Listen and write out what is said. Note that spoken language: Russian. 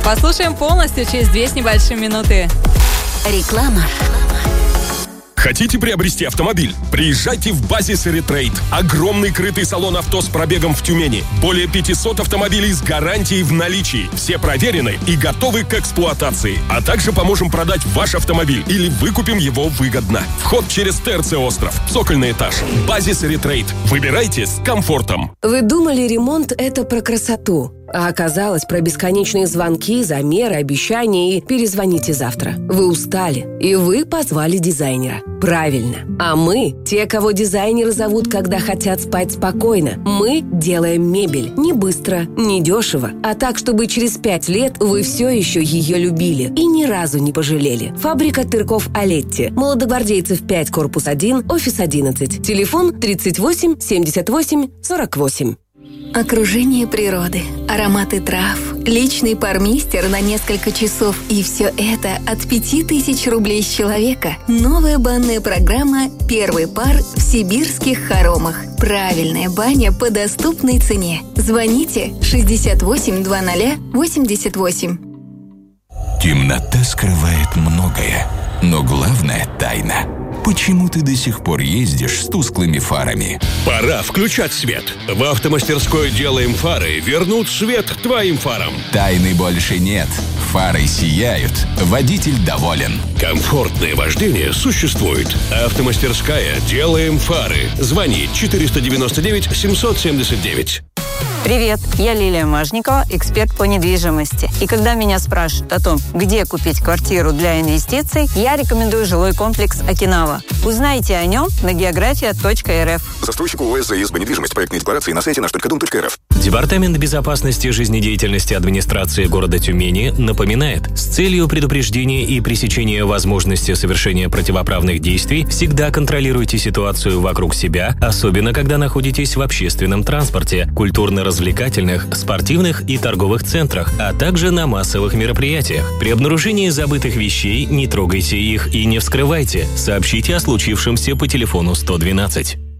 Послушаем полностью через 2 с небольшим минуты. Реклама. Хотите приобрести автомобиль? Приезжайте в Базис Ретрейд. Огромный крытый салон авто с пробегом в Тюмени. Более 500 автомобилей с гарантией в наличии. Все проверены и готовы к эксплуатации. А также поможем продать ваш автомобиль или выкупим его выгодно. Вход через ТРЦ «Остров». Цокольный этаж. Базис Ретрейд. Выбирайте с комфортом. Вы думали, ремонт – это про красоту? А оказалось, про бесконечные звонки, замеры, обещания и «перезвоните завтра». Вы устали, и вы позвали дизайнера. Правильно. А мы – те, кого дизайнеры зовут, когда хотят спать спокойно. Мы делаем мебель. Не быстро, не дешево, а так, чтобы через 5 лет вы все еще ее любили и ни разу не пожалели. Фабрика Тырков Олетти. Молодогвардейцев 5, корпус 1, офис 11. Телефон 38 78 48. Окружение природы, ароматы трав, личный пармистер на несколько часов. И все это от 5000 рублей с человека. Новая банная программа «Первый пар» в сибирских хоромах. Правильная баня по доступной цене. Звоните 68 00 88. Темнота скрывает многое, но главное – тайна. Почему ты до сих пор ездишь с тусклыми фарами? Пора включать свет. В автомастерской «Делаем фары» вернут свет твоим фарам. Тайны больше нет. Фары сияют. Водитель доволен. Комфортное вождение существует. Автомастерская «Делаем фары». Звони 499 779. Привет, я Лилия Мажникова, эксперт по недвижимости. И когда меня спрашивают о том, где купить квартиру для инвестиций, я рекомендую жилой комплекс «Окинава». Узнайте о нем на geografia.rf. Застройщику ОС «ИСБ недвижимость». Проектные декларации на сайте наш.дом.рф. Департамент безопасности жизнедеятельности администрации города Тюмени напоминает, с целью предупреждения и пресечения возможности совершения противоправных действий всегда контролируйте ситуацию вокруг себя, особенно когда находитесь в общественном транспорте, культурно-развлекательных, спортивных и торговых центрах, а также на массовых мероприятиях. При обнаружении забытых вещей не трогайте их и не вскрывайте. Сообщите о случившемся по телефону 112.